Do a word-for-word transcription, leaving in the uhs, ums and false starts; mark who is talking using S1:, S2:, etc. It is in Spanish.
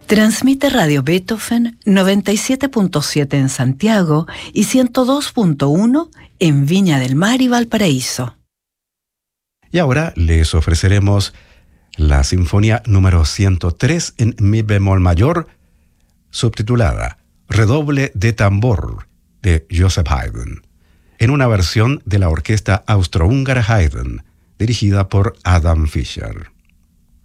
S1: Transmite Radio Beethoven noventa y siete punto siete en Santiago y ciento dos punto uno en Viña del Mar y Valparaíso.
S2: Y ahora les ofreceremos la Sinfonía número ciento tres en Mi bemol mayor, subtitulada Redoble de tambor, de Joseph Haydn, en una versión de la orquesta austrohúngara Haydn, dirigida por Adam Fischer.